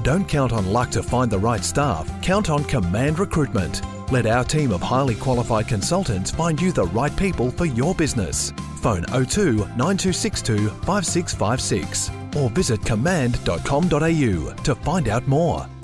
Don't count on luck to find the right staff. Count on Command Recruitment. Let our team of highly qualified consultants find you the right people for your business. Phone 02 9262 5656 or visit command.com.au to find out more.